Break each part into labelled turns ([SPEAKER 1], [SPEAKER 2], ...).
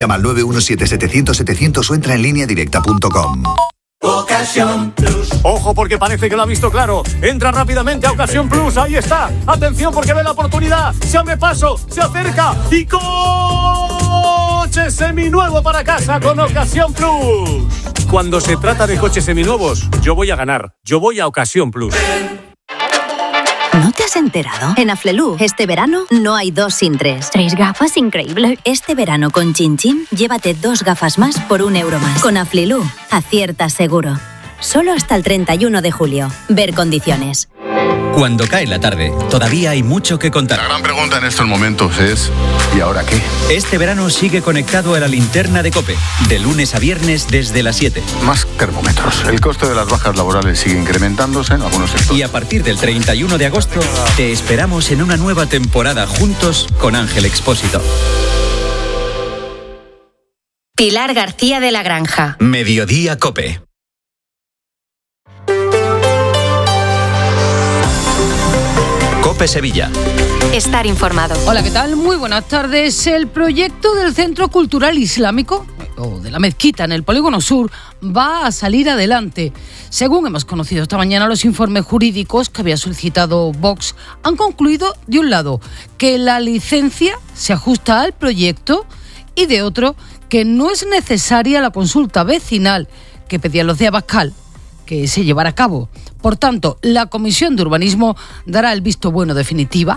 [SPEAKER 1] Llama al 917-700-700 o entra en lineadirecta.com.
[SPEAKER 2] Ocasión Plus.
[SPEAKER 3] Ojo, porque parece que lo ha visto claro. Entra rápidamente a Ocasión Plus. Ahí está. Atención, porque ve la oportunidad. Se abre paso, se acerca y coche seminuevo para casa con Ocasión Plus. Cuando se trata de coches seminuevos, yo voy a ganar. Yo voy a Ocasión Plus.
[SPEAKER 4] ¿No te has enterado? En Aflelu, este verano no hay 2 sin 3.
[SPEAKER 5] 3 gafas, increíble.
[SPEAKER 4] Este verano con Chin Chin, llévate 2 gafas más por €1 más. Con Aflelu, acierta seguro. Solo hasta el 31 de julio. Ver condiciones.
[SPEAKER 6] Cuando cae la tarde, todavía hay mucho que contar.
[SPEAKER 7] La gran pregunta en estos momentos es ¿y ahora qué?
[SPEAKER 6] Este verano sigue conectado a la linterna de COPE, de lunes a viernes desde las 7.
[SPEAKER 7] Más termómetros. El coste de las bajas laborales sigue incrementándose en algunos sectores.
[SPEAKER 6] Y a partir del 31 de agosto, te esperamos en una nueva temporada juntos con Ángel Expósito.
[SPEAKER 8] Pilar García de la Granja.
[SPEAKER 6] Mediodía COPE. COPE Sevilla.
[SPEAKER 8] Estar informado.
[SPEAKER 9] Hola, ¿qué tal? Muy buenas tardes. El proyecto del Centro Cultural Islámico, o de la Mezquita en el Polígono Sur, va a salir adelante. Según hemos conocido esta mañana, los informes jurídicos que había solicitado Vox han concluido, de un lado, que la licencia se ajusta al proyecto y de otro, que no es necesaria la consulta vecinal que pedían los de Abascal que se llevara a cabo. Por tanto, la Comisión de Urbanismo dará el visto bueno definitivo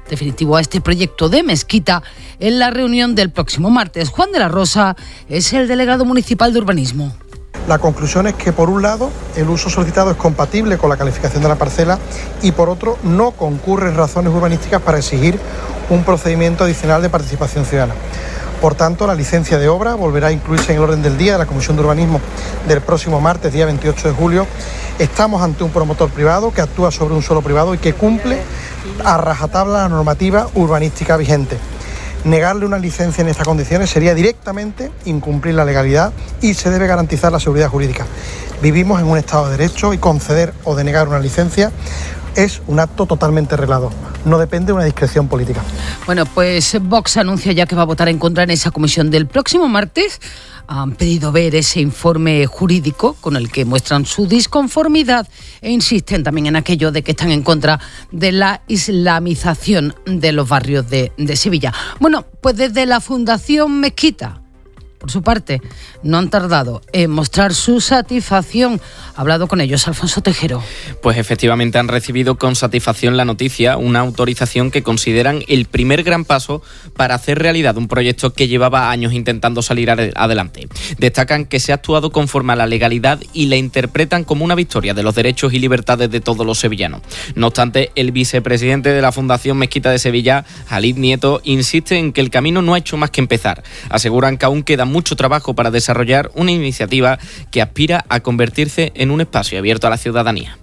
[SPEAKER 9] a este proyecto de mezquita en la reunión del próximo martes. Juan de la Rosa es el delegado municipal de urbanismo.
[SPEAKER 10] La conclusión es que, por un lado, el uso solicitado es compatible con la calificación de la parcela y, por otro, no concurren razones urbanísticas para exigir un procedimiento adicional de participación ciudadana. Por tanto, la licencia de obra volverá a incluirse en el orden del día de la Comisión de Urbanismo del próximo martes, día 28 de julio. Estamos ante un promotor privado que actúa sobre un suelo privado y que cumple a rajatabla la normativa urbanística vigente. Negarle una licencia en estas condiciones sería directamente incumplir la legalidad y se debe garantizar la seguridad jurídica. Vivimos en un Estado de Derecho y conceder o denegar una licencia es un acto totalmente reglado. No depende de una discreción política.
[SPEAKER 9] Bueno, pues Vox anuncia ya que va a votar en contra en esa comisión del próximo martes. Han pedido ver ese informe jurídico con el que muestran su disconformidad e insisten también en aquello de que están en contra de la islamización de los barrios de Sevilla. Bueno, pues desde la Fundación Mezquita, por su parte, no han tardado en mostrar su satisfacción. Ha hablado con ellos Alfonso Tejero.
[SPEAKER 11] Pues efectivamente han recibido con satisfacción la noticia, una autorización que consideran el primer gran paso para hacer realidad un proyecto que llevaba años intentando salir adelante. Destacan que se ha actuado conforme a la legalidad y la interpretan como una victoria de los derechos y libertades de todos los sevillanos. No obstante, el vicepresidente de la Fundación Mezquita de Sevilla, Jalid Nieto, insiste en que el camino no ha hecho más que empezar. Aseguran que aún queda mucho trabajo para desarrollar una iniciativa que aspira a convertirse en un espacio abierto a la ciudadanía.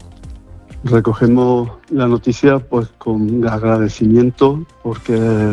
[SPEAKER 12] Recogemos la noticia pues con agradecimiento porque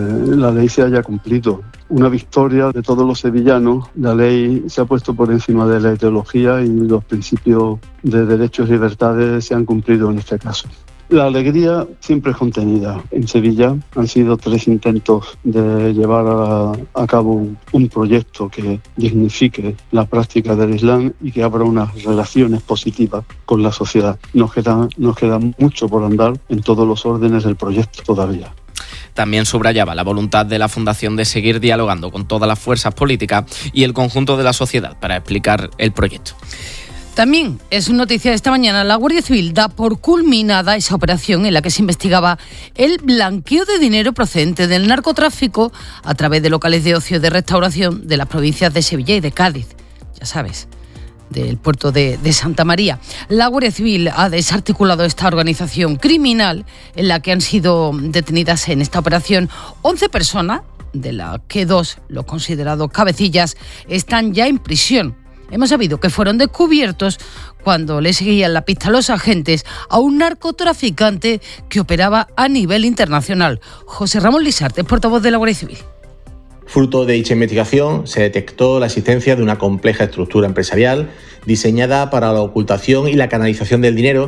[SPEAKER 12] la ley se haya cumplido. Una victoria de todos los sevillanos. La ley se ha puesto por encima de la ideología y los principios de derechos y libertades se han cumplido en este caso. La alegría siempre es contenida. En Sevilla han sido 3 intentos de llevar a cabo un proyecto que dignifique la práctica del Islam y que abra unas relaciones positivas con la sociedad. Nos queda mucho por andar en todos los órdenes del proyecto todavía.
[SPEAKER 11] También subrayaba la voluntad de la Fundación de seguir dialogando con todas las fuerzas políticas y el conjunto de la sociedad para explicar el proyecto.
[SPEAKER 9] También es noticia de esta mañana, la Guardia Civil da por culminada esa operación en la que se investigaba el blanqueo de dinero procedente del narcotráfico a través de locales de ocio y de restauración de las provincias de Sevilla y de Cádiz, ya sabes, del puerto de Santa María. La Guardia Civil ha desarticulado esta organización criminal en la que han sido detenidas en esta operación 11 personas, de las que 2, los considerados cabecillas, están ya en prisión. Hemos sabido que fueron descubiertos cuando le seguían la pista a los agentes a un narcotraficante que operaba a nivel internacional. José Ramón Lisarte, portavoz de la Guardia Civil.
[SPEAKER 13] Fruto de dicha investigación, se detectó la existencia de una compleja estructura empresarial diseñada para la ocultación y la canalización del dinero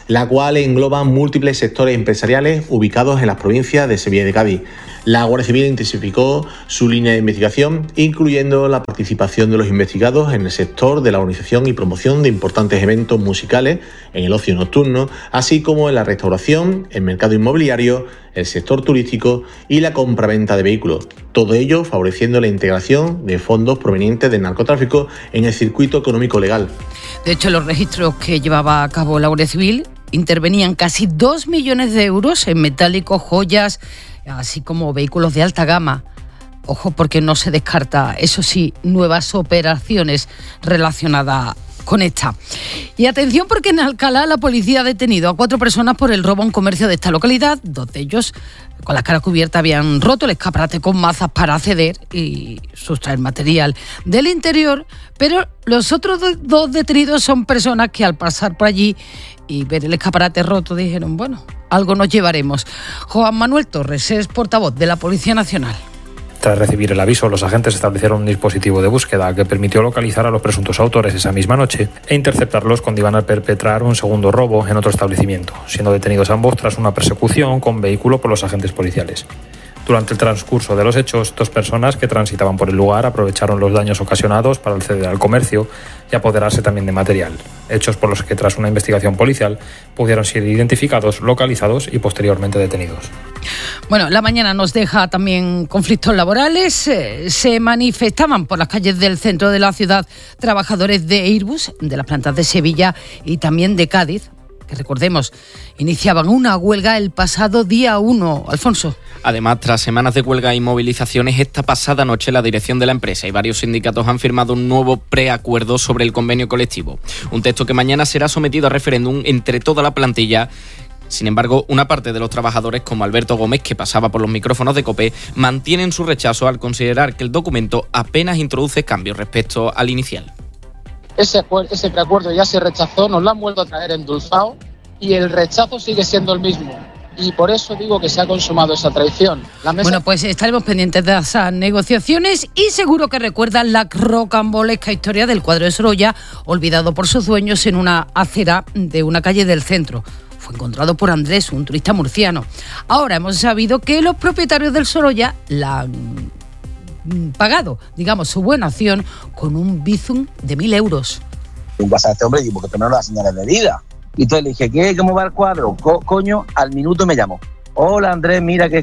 [SPEAKER 13] la cual engloba múltiples sectores empresariales ubicados en las provincias de Sevilla y de Cádiz. La Guardia Civil intensificó su línea de investigación, incluyendo la participación de los investigados en el sector de la organización y promoción de importantes eventos musicales en el ocio nocturno, así como en la restauración, el mercado inmobiliario, el sector turístico y la compraventa de vehículos. Todo ello favoreciendo la integración de fondos provenientes del narcotráfico en el circuito económico legal.
[SPEAKER 9] De hecho, los registros que llevaba a cabo la Guardia Civil intervenían casi 2 millones de euros en metálicos, joyas, así como vehículos de alta gama. Ojo, porque no se descarta, eso sí, nuevas operaciones relacionadas con esta. Y atención, porque en Alcalá la policía ha detenido a 4 personas por el robo a un comercio de esta localidad. 2 de ellos, con la cara cubierta, habían roto el escaparate con mazas para acceder y sustraer material del interior, pero los otros 2 detenidos son personas que al pasar por allí y ver el escaparate roto dijeron, bueno, algo nos llevaremos. Juan Manuel Torres es portavoz de la Policía Nacional.
[SPEAKER 5] Tras recibir el aviso, los agentes establecieron un dispositivo de búsqueda que permitió localizar a los presuntos autores esa misma noche e interceptarlos cuando iban a perpetrar un segundo robo en otro establecimiento, siendo detenidos ambos tras una persecución con vehículo por los agentes policiales. Durante el transcurso de los hechos, 2 personas que transitaban por el lugar aprovecharon los daños ocasionados para acceder al comercio y apoderarse también de material, hechos por los que tras una investigación policial pudieron ser identificados, localizados y posteriormente detenidos.
[SPEAKER 9] Bueno, la mañana nos deja también conflictos laborales. Se manifestaban por las calles del centro de la ciudad trabajadores de Airbus, de las plantas de Sevilla y también de Cádiz, que recordemos, iniciaban una huelga el pasado día 1. Alfonso.
[SPEAKER 11] Además, tras semanas de huelga y movilizaciones, esta pasada noche la dirección de la empresa y varios sindicatos han firmado un nuevo preacuerdo sobre el convenio colectivo. Un texto que mañana será sometido a referéndum entre toda la plantilla. Sin embargo, una parte de los trabajadores, como Alberto Gómez, que pasaba por los micrófonos de COPE, mantienen su rechazo al considerar que el documento apenas introduce cambios respecto al inicial.
[SPEAKER 14] Ese preacuerdo ya se rechazó, nos lo han vuelto a traer endulzado y el rechazo sigue siendo el mismo. Y por eso digo que se ha consumado esa traición.
[SPEAKER 9] Bueno, pues estaremos pendientes de esas negociaciones y seguro que recuerdan la rocambolesca historia del cuadro de Sorolla, olvidado por sus dueños en una acera de una calle del centro. Fue encontrado por Andrés, un turista murciano. Ahora hemos sabido que los propietarios del Sorolla la han pagado, digamos, su buena acción con un bizum de 1.000 euros.
[SPEAKER 15] Un WhatsApp a este hombre y porque no las señales de vida. Y entonces le dije, ¿cómo va el cuadro? Coño, al minuto me llamó. Hola Andrés, mira que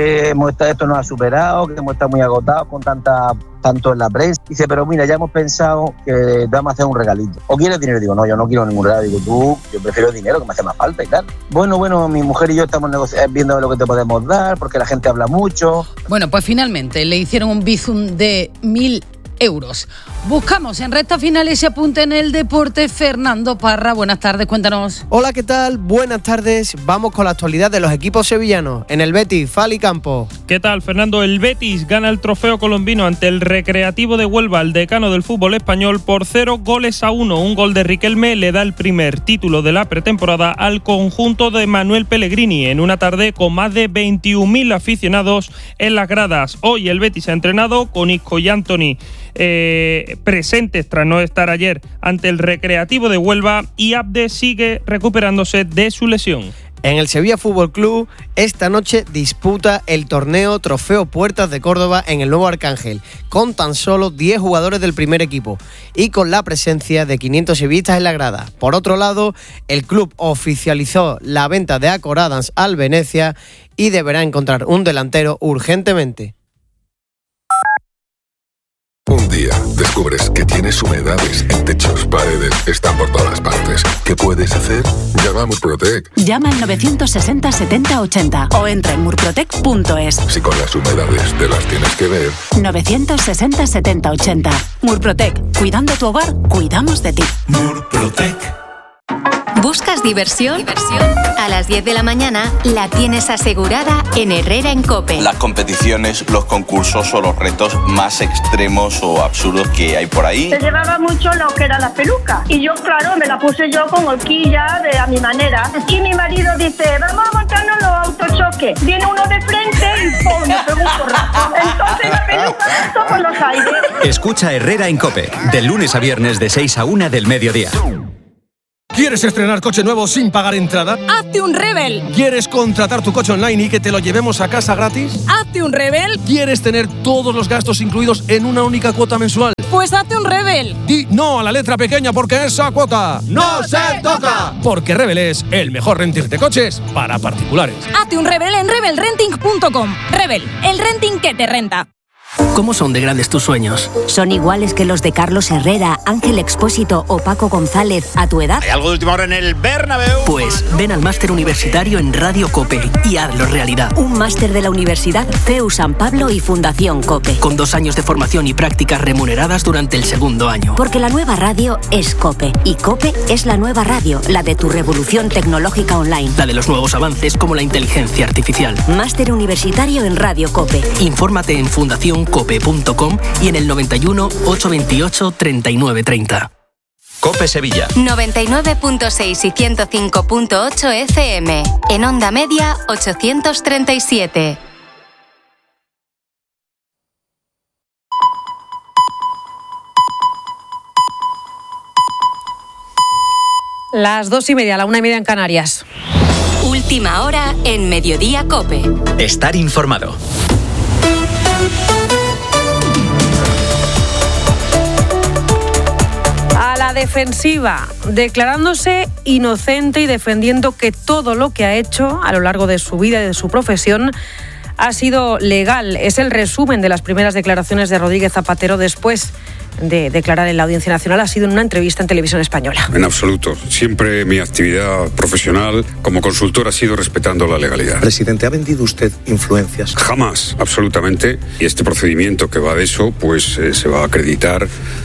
[SPEAKER 15] esto nos ha superado, que hemos estado muy agotados con tanto en la prensa. Dice, pero mira, ya hemos pensado que vamos a hacer un regalito. ¿O quieres dinero? Digo, no, yo no quiero ningún regalo. Digo, yo prefiero dinero, que me hace más falta y tal. Bueno, mi mujer y yo estamos viendo lo que te podemos dar, porque la gente habla mucho.
[SPEAKER 9] Bueno, pues finalmente le hicieron un bizum de 1.000 euros. Buscamos en recta final ese apunte en el deporte. Fernando Parra, buenas tardes, cuéntanos.
[SPEAKER 16] Hola, ¿qué tal? Buenas tardes. Vamos con la actualidad de los equipos sevillanos. En el Betis, Fali Campos.
[SPEAKER 17] ¿Qué tal, Fernando? El Betis gana el trofeo colombino ante el Recreativo de Huelva, el decano del fútbol español, por 0-1. Un gol de Riquelme le da el primer título de la pretemporada al conjunto de Manuel Pellegrini en una tarde con más de 21.000 aficionados en las gradas. Hoy el Betis ha entrenado con Isco y Anthony presentes tras no estar ayer ante el Recreativo de Huelva, y Abde sigue recuperándose de su lesión.
[SPEAKER 16] En el Sevilla Fútbol Club, esta noche disputa el torneo Trofeo Puertas de Córdoba en el Nuevo Arcángel, con tan solo 10 jugadores del primer equipo y con la presencia de 500 sevillistas en la grada. Por otro lado, el club oficializó la venta de Acor Adams al Venecia y deberá encontrar un delantero urgentemente.
[SPEAKER 18] Un día descubres que tienes humedades en techos, paredes, están por todas partes. ¿Qué puedes hacer? Llama a Murprotec.
[SPEAKER 19] Llama al 960 70 80 o entra en murprotec.es.
[SPEAKER 18] Si con las humedades te las tienes que ver.
[SPEAKER 19] 960 70 80. Murprotec. Cuidando tu hogar, cuidamos de ti.
[SPEAKER 2] Murprotec.
[SPEAKER 8] ¿Buscas diversión? A las 10 de la mañana la tienes asegurada en Herrera en COPE.
[SPEAKER 20] Las competiciones, los concursos o los retos más extremos o absurdos que hay por ahí.
[SPEAKER 21] Se llevaba mucho lo que era la peluca. Y yo, claro, me la puse yo con horquilla a mi manera. Y mi marido dice, vamos a montarnos los autochoques. Viene uno de frente y ¡pum! Me pegó un porrazo. Entonces la peluca saltó por los aires.
[SPEAKER 6] Escucha Herrera en COPE, de lunes a viernes de 6 a 1 del mediodía.
[SPEAKER 1] ¿Quieres estrenar coche nuevo sin pagar entrada?
[SPEAKER 22] ¡Hazte un Rebel!
[SPEAKER 1] ¿Quieres contratar tu coche online y que te lo llevemos a casa gratis?
[SPEAKER 22] ¡Hazte un Rebel!
[SPEAKER 1] ¿Quieres tener todos los gastos incluidos en una única cuota mensual?
[SPEAKER 22] Pues hazte un Rebel.
[SPEAKER 1] Di no a la letra pequeña porque esa cuota
[SPEAKER 2] ¡no se toca!
[SPEAKER 1] Porque Rebel es el mejor renting de coches para particulares.
[SPEAKER 22] Hazte un Rebel en rebelrenting.com. Rebel, el renting que te renta.
[SPEAKER 23] ¿Cómo son de grandes tus sueños?
[SPEAKER 4] ¿Son iguales que los de Carlos Herrera, Ángel Expósito o Paco González a tu edad?
[SPEAKER 24] ¿Hay algo de última hora en el Bernabéu?
[SPEAKER 23] Pues ven al máster universitario en Radio COPE y hazlo realidad.
[SPEAKER 4] Un máster de la Universidad CEU San Pablo y Fundación COPE.
[SPEAKER 23] Con 2 años de formación y prácticas remuneradas durante el segundo año.
[SPEAKER 4] Porque la nueva radio es COPE. Y COPE es la nueva radio, la de tu revolución tecnológica online.
[SPEAKER 23] La de los nuevos avances como la inteligencia artificial.
[SPEAKER 4] Máster universitario en Radio COPE.
[SPEAKER 23] Infórmate en fundacioncope.com y en el 91 828 3930.
[SPEAKER 6] COPE Sevilla.
[SPEAKER 8] 99.6 y 105.8 FM. En onda media 837.
[SPEAKER 25] Las 2:30, la 1:30 en Canarias.
[SPEAKER 8] Última hora en Mediodía COPE.
[SPEAKER 6] Estar informado.
[SPEAKER 25] A la defensiva, declarándose inocente y defendiendo que todo lo que ha hecho a lo largo de su vida y de su profesión ha sido legal. Es el resumen de las primeras declaraciones de Rodríguez Zapatero después de declarar en la Audiencia Nacional. Ha sido en una entrevista en Televisión Española.
[SPEAKER 26] En absoluto. Siempre mi actividad profesional como consultor ha sido respetando la legalidad.
[SPEAKER 27] Presidente, ¿ha vendido usted influencias?
[SPEAKER 26] Jamás, absolutamente. Y este procedimiento que va de eso, pues se va a acreditar.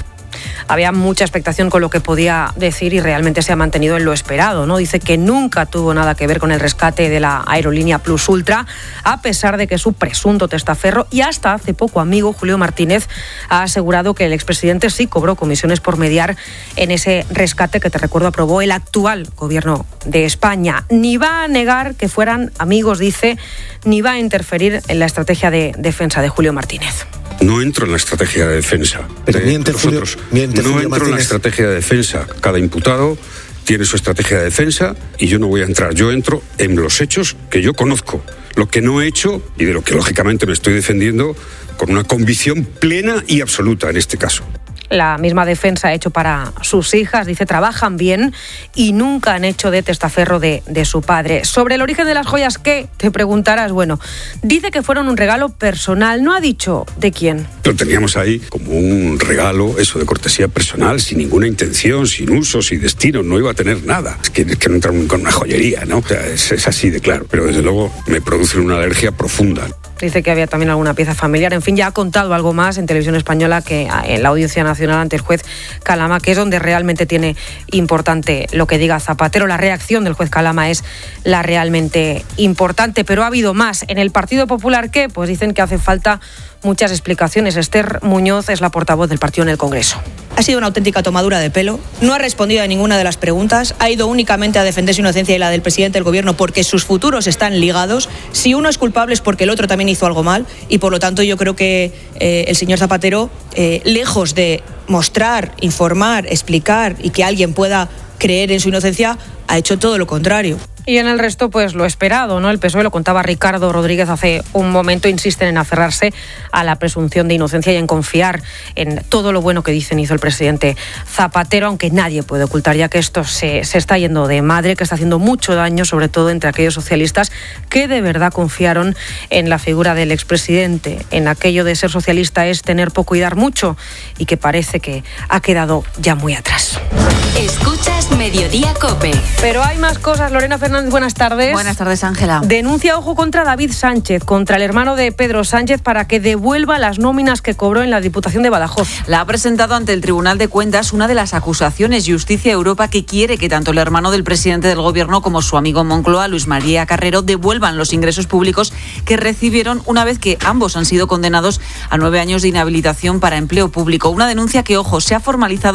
[SPEAKER 25] Había mucha expectación con lo que podía decir y realmente se ha mantenido en lo esperado, ¿no? Dice que nunca tuvo nada que ver con el rescate de la aerolínea Plus Ultra, a pesar de que su presunto testaferro y hasta hace poco amigo Julio Martínez ha asegurado que el expresidente sí cobró comisiones por mediar en ese rescate que, te recuerdo, aprobó el actual gobierno de España. Ni va a negar que fueran amigos, dice, ni va a interferir en la estrategia de defensa de Julio Martínez.
[SPEAKER 26] No entro en la estrategia de defensa.
[SPEAKER 27] Pero miente Julio
[SPEAKER 26] entro en la estrategia de defensa. Cada imputado tiene su estrategia de defensa y yo no voy a entrar. Yo entro en los hechos que yo conozco. Lo que no he hecho y de lo que lógicamente me estoy defendiendo con una convicción plena y absoluta en este caso.
[SPEAKER 25] La misma defensa ha hecho para sus hijas, dice, trabajan bien y nunca han hecho de testaferro de su padre. Sobre el origen de las joyas, ¿qué? Te preguntarás. Bueno, dice que fueron un regalo personal, no ha dicho de quién.
[SPEAKER 26] Lo teníamos ahí como un regalo, eso de cortesía personal, sin ninguna intención, sin uso, sin destino, no iba a tener nada. Es que no entra con una joyería, ¿no? O sea, es así de claro, pero desde luego me produce una alergia profunda.
[SPEAKER 25] Dice que había también alguna pieza familiar. En fin, ya ha contado algo más en Televisión Española que en la Audiencia Nacional ante el juez Calama, que es donde realmente tiene importante lo que diga Zapatero. La reacción del juez Calama es la realmente importante, pero ha habido más. En el Partido Popular, ¿qué? Pues dicen que hace falta muchas explicaciones. Esther Muñoz es la portavoz del partido en el Congreso.
[SPEAKER 28] Ha sido una auténtica tomadura de pelo, no ha respondido a ninguna de las preguntas, ha ido únicamente a defender su inocencia y la del presidente del gobierno porque sus futuros están ligados. Si uno es culpable es porque el otro también hizo algo mal y por lo tanto yo creo que el señor Zapatero, lejos de mostrar, informar, explicar y que alguien pueda creer en su inocencia, ha hecho todo lo contrario.
[SPEAKER 25] Y en el resto, pues lo esperado, ¿no? El PSOE, lo contaba Ricardo Rodríguez hace un momento, insisten en aferrarse a la presunción de inocencia y en confiar en todo lo bueno que dicen hizo el presidente Zapatero, aunque nadie puede ocultar ya que esto se está yendo de madre, que está haciendo mucho daño, sobre todo entre aquellos socialistas que de verdad confiaron en la figura del expresidente, en aquello de ser socialista es tener poco y dar mucho, y que parece que ha quedado ya muy atrás.
[SPEAKER 8] Escuchas Mediodía COPE.
[SPEAKER 25] Pero hay más cosas. Lorena Fernández, buenas tardes.
[SPEAKER 29] Buenas tardes, Ángela.
[SPEAKER 25] Denuncia, ojo, contra David Sánchez, contra el hermano de Pedro Sánchez, para que devuelva las nóminas que cobró en la Diputación de Badajoz.
[SPEAKER 29] La ha presentado ante el Tribunal de Cuentas una de las acusaciones. Justicia Europa, que quiere que tanto el hermano del presidente del Gobierno como su amigo Moncloa, Luis María Carrero, devuelvan los ingresos públicos que recibieron una vez que ambos han sido condenados a 9 años de inhabilitación para empleo público. Una denuncia que, ojo, se ha formalizado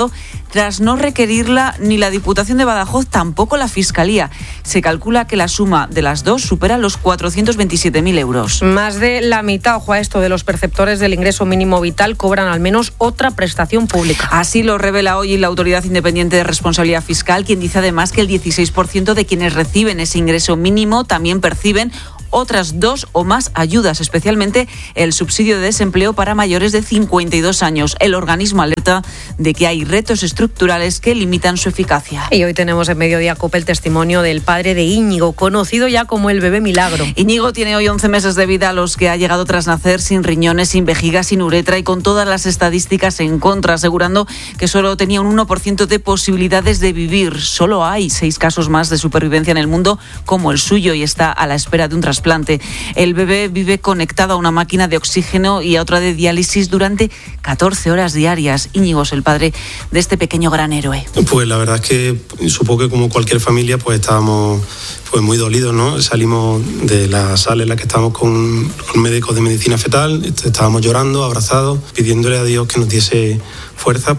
[SPEAKER 29] tras no requerirla ni la Diputación de Badajoz, tampoco la Fiscalía. Se calcula que la suma de las dos supera los 427.000 euros.
[SPEAKER 25] Más de la mitad, ojo a esto, de los perceptores del ingreso mínimo vital cobran al menos otra prestación pública.
[SPEAKER 29] Así lo revela hoy la Autoridad Independiente de Responsabilidad Fiscal, quien dice además que el 16% de quienes reciben ese ingreso mínimo también perciben otras 2 o más ayudas, especialmente el subsidio de desempleo para mayores de 52 años. El organismo alerta de que hay retos estructurales que limitan su eficacia.
[SPEAKER 25] Y hoy tenemos en Mediodía COPE el testimonio del padre de Íñigo, conocido ya como el bebé milagro.
[SPEAKER 29] Íñigo tiene hoy 11 meses de vida, a los que ha llegado tras nacer sin riñones, sin vejiga, sin uretra y con todas las estadísticas en contra, asegurando que solo tenía un 1% de posibilidades de vivir. Solo hay 6 casos más de supervivencia en el mundo como el suyo y está a la espera de un trasplante. El bebé vive conectado a una máquina de oxígeno y a otra de diálisis durante 14 horas diarias. Íñigo es el padre de este pequeño gran héroe.
[SPEAKER 3] Pues la verdad es que supongo que como cualquier familia pues estábamos pues muy dolidos, ¿no? Salimos de la sala en la que estábamos con médicos de medicina fetal, estábamos llorando, abrazados, pidiéndole a Dios que nos diese fuerza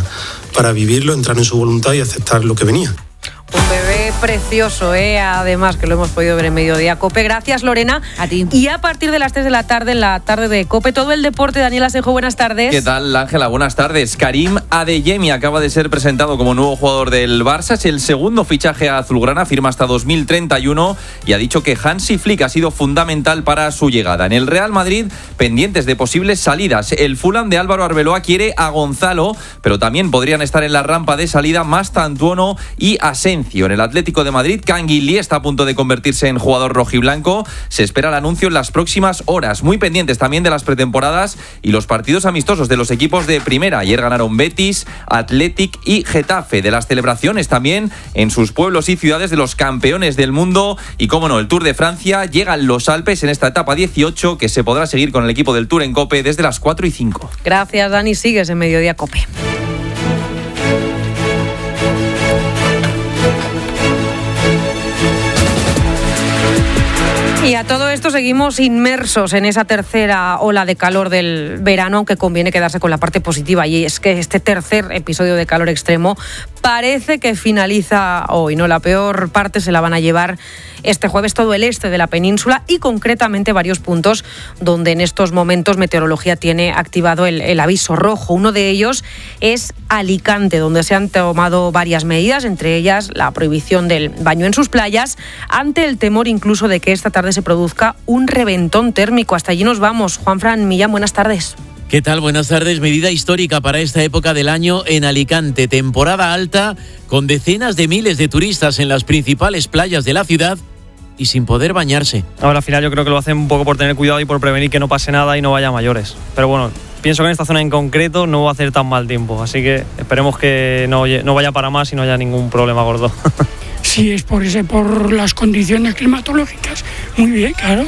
[SPEAKER 3] para vivirlo, entrar en su voluntad y aceptar lo que venía.
[SPEAKER 25] Un bebé precioso, además, que lo hemos podido ver en Mediodía COPE. Gracias, Lorena.
[SPEAKER 29] A ti.
[SPEAKER 25] Y a partir de las 3 de la tarde, en la tarde de COPE, todo el deporte. Daniel Asenjo, buenas tardes.
[SPEAKER 5] ¿Qué tal, Ángela? Buenas tardes. Karim Adeyemi acaba de ser presentado como nuevo jugador del Barça. Es el segundo fichaje azulgrana, firma hasta 2031 y ha dicho que Hansi Flick ha sido fundamental para su llegada. En el Real Madrid, pendientes de posibles salidas. El Fulham de Álvaro Arbeloa quiere a Gonzalo, pero también podrían estar en la rampa de salida Mastantuono y Asencio. En el Atlético de Madrid, Canguilí está a punto de convertirse en jugador rojiblanco. Se espera el anuncio en las próximas horas. Muy pendientes también de las pretemporadas y los partidos amistosos de los equipos de primera. Ayer ganaron Betis, Athletic y Getafe. De las celebraciones también en sus pueblos y ciudades de los campeones del mundo. Y cómo no, el Tour de Francia. Llegan los Alpes en esta etapa 18 que se podrá seguir con el equipo del Tour en COPE desde las 4:05.
[SPEAKER 25] Gracias, Dani. Sigues en Mediodía COPE. Y a todo esto seguimos inmersos en esa tercera ola de calor del verano, aunque conviene quedarse con la parte positiva, y es que este tercer episodio de calor extremo parece que finaliza hoy, ¿no? La peor parte se la van a llevar este jueves todo el este de la península y concretamente varios puntos donde en estos momentos Meteorología tiene activado el aviso rojo. Uno de ellos es Alicante, donde se han tomado varias medidas, entre ellas la prohibición del baño en sus playas, ante el temor incluso de que esta tarde se produzca un reventón térmico. Hasta allí nos vamos. Juanfran Millán, buenas tardes.
[SPEAKER 7] ¿Qué tal? Buenas tardes. Medida histórica para esta época del año en Alicante. Temporada alta con decenas de miles de turistas en las principales playas de la ciudad y sin poder bañarse.
[SPEAKER 10] Ahora al final yo creo que lo hacen un poco por tener cuidado y por prevenir que no pase nada y no vaya a mayores. Pero bueno, pienso que en esta zona en concreto no va a hacer tan mal tiempo. Así que esperemos que no vaya para más y no haya ningún problema gordo.
[SPEAKER 11] Si es por las condiciones climatológicas, muy bien, claro.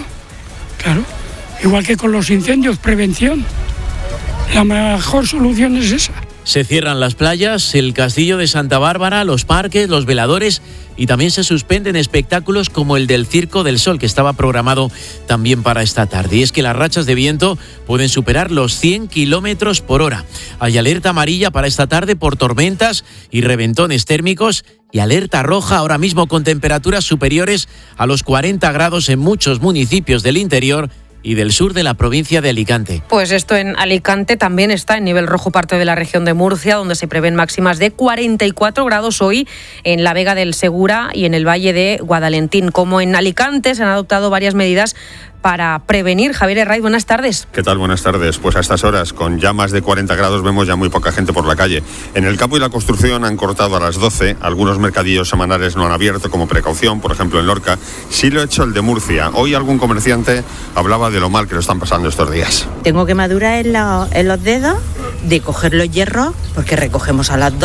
[SPEAKER 11] Igual que con los incendios, prevención. La mejor solución es esa.
[SPEAKER 7] Se cierran las playas, el castillo de Santa Bárbara, los parques, los veladores y también se suspenden espectáculos como el del Circo del Sol, que estaba programado también para esta tarde. Y es que las rachas de viento pueden superar los 100 kilómetros por hora. Hay alerta amarilla para esta tarde por tormentas y reventones térmicos y alerta roja ahora mismo con temperaturas superiores a los 40 grados en muchos municipios del interior y del sur de la provincia de Alicante.
[SPEAKER 25] Pues esto en Alicante también está en nivel rojo parte de la región de Murcia, donde se prevén máximas de 44 grados hoy en la Vega del Segura y en el Valle de Guadalentín. Como en Alicante se han adoptado varias medidas para prevenir. Javier Herraiz, buenas tardes.
[SPEAKER 12] ¿Qué tal? Buenas tardes. Pues a estas horas, con ya más de 40 grados, vemos ya muy poca gente por la calle. En el campo y la construcción han cortado a las 12. Algunos mercadillos semanales no han abierto como precaución, por ejemplo en Lorca. Sí lo ha hecho el de Murcia. Hoy algún comerciante hablaba de lo mal que lo están pasando estos días.
[SPEAKER 13] Tengo quemaduras en los dedos de coger los hierros, porque recogemos a las 2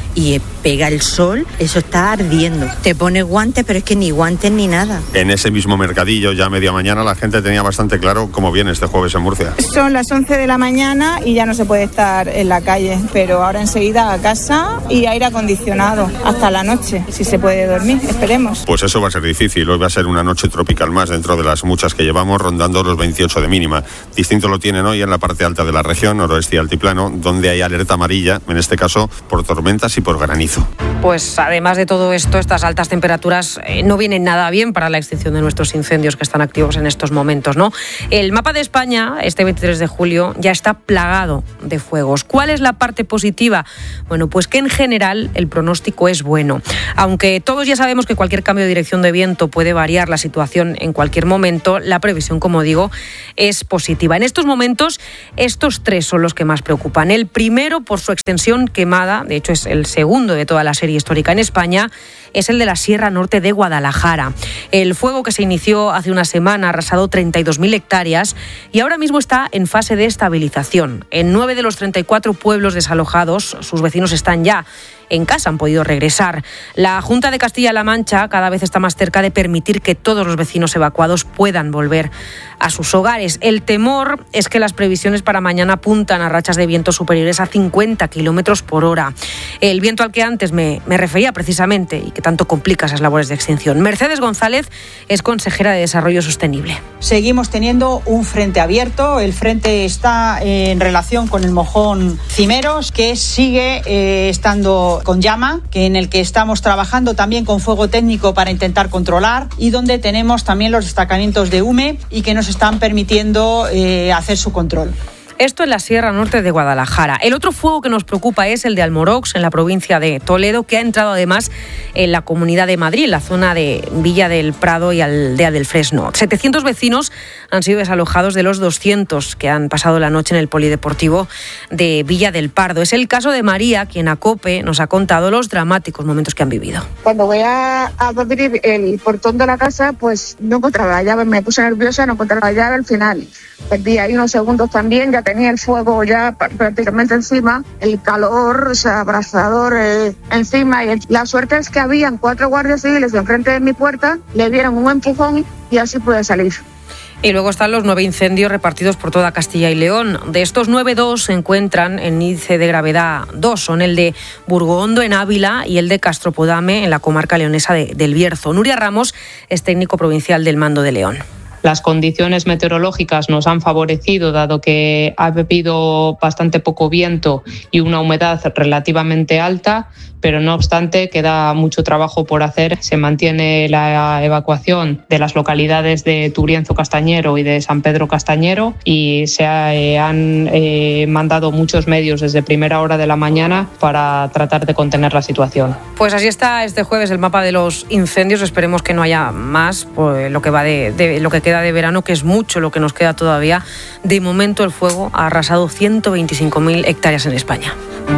[SPEAKER 28] y pega el sol, eso está ardiendo. Te pones guantes, pero es que ni guantes ni nada.
[SPEAKER 12] En ese mismo mercadillo, ya a media mañana, la gente tenía bastante claro cómo viene este jueves en Murcia.
[SPEAKER 9] Son las 11 de la mañana y ya no se puede estar en la calle, pero ahora enseguida a casa y aire acondicionado hasta la noche, si se puede dormir, esperemos.
[SPEAKER 12] Pues eso va a ser difícil, hoy va a ser una noche tropical más dentro de las muchas que llevamos, rondando los 28 de mínima. Distinto lo tienen hoy en la parte alta de la región, noroeste y altiplano, donde hay alerta amarilla, en este caso por tormentas y por granizo.
[SPEAKER 25] Pues además de todo esto, estas altas temperaturas no vienen nada bien para la extinción de nuestros incendios que están activos en estos momentos, ¿no? El mapa de España, este 23 de julio, ya está plagado de fuegos. ¿Cuál es la parte positiva? Bueno, pues que en general el pronóstico es bueno. Aunque todos ya sabemos que cualquier cambio de dirección de viento puede variar la situación en cualquier momento, la previsión, como digo, es positiva. En estos momentos, estos tres son los que más preocupan. El primero, por su extensión quemada, de hecho es el segundo de toda la serie histórica en España, es el de la Sierra Norte de Guadalajara. El fuego que se inició hace una semana ha arrasado 32.000 hectáreas y ahora mismo está en fase de estabilización. En 9 de los 34 pueblos desalojados, sus vecinos están ya en casa, han podido regresar. La Junta de Castilla-La Mancha cada vez está más cerca de permitir que todos los vecinos evacuados puedan volver a sus hogares. El temor es que las previsiones para mañana apuntan a rachas de viento superiores a 50 kilómetros por hora. El viento al que antes me refería precisamente y que tanto complica esas labores de extinción. Mercedes González es consejera de Desarrollo Sostenible.
[SPEAKER 13] Seguimos teniendo un frente abierto. El frente está en relación con el mojón Cimeros, que sigue estando con llama, en el que estamos trabajando también con fuego técnico para intentar controlar y donde tenemos también los destacamientos de hume y que nos están permitiendo hacer su control.
[SPEAKER 25] Esto en la Sierra Norte de Guadalajara. El otro fuego que nos preocupa es el de Almorox, en la provincia de Toledo, que ha entrado además en la Comunidad de Madrid, en la zona de Villa del Prado y Aldea del Fresno. 700 vecinos han sido desalojados de los 200 que han pasado la noche en el polideportivo de Villa del Pardo. Es el caso de María, quien a COPE nos ha contado los dramáticos momentos que han vivido.
[SPEAKER 14] Cuando voy a abrir el portón de la casa, pues no encontraba la llave, me puse nerviosa, no encontraba la llave. Al final perdí ahí unos segundos también, ya tenía el fuego ya prácticamente encima, el calor, abrasador encima, y la suerte es que habían 4 guardias civiles enfrente de mi puerta, le dieron un empujón y así pude salir.
[SPEAKER 25] Y luego están los 9 incendios repartidos por toda Castilla y León. De estos 9, 2 se encuentran en índice de gravedad 2. Son el de Burgohondo en Ávila y el de Castropodame en la comarca leonesa del Bierzo. Nuria Ramos es técnico provincial del Mando de León.
[SPEAKER 15] Las condiciones meteorológicas nos han favorecido, dado que ha habido bastante poco viento y una humedad relativamente alta, pero no obstante queda mucho trabajo por hacer. Se mantiene la evacuación de las localidades de Turienzo Castañero y de San Pedro Castañero y se han mandado muchos medios desde primera hora de la mañana para tratar de contener la situación.
[SPEAKER 25] Pues así está este jueves el mapa de los incendios. Esperemos que no haya más, pues, lo que va de lo que queda de verano, que es mucho lo que nos queda todavía. De momento el fuego ha arrasado 125.000 hectáreas en España.